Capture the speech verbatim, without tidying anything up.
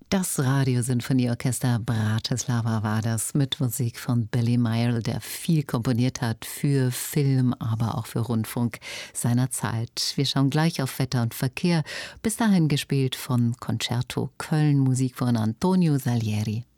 Das Radiosinfonieorchester Bratislava war das mit Musik von Billy Mayerl, der viel komponiert hat für Film, aber auch für Rundfunk seiner Zeit. Wir schauen gleich auf Wetter und Verkehr. Bis dahin gespielt von Concerto Köln, Musik von Antonio Salieri.